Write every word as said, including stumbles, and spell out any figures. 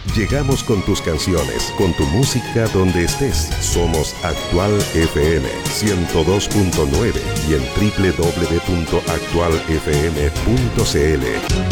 Llegamos con tus canciones, con tu música donde estés. Somos Actual F M ciento dos punto nueve y en doble u doble u doble u punto actual f m punto c l.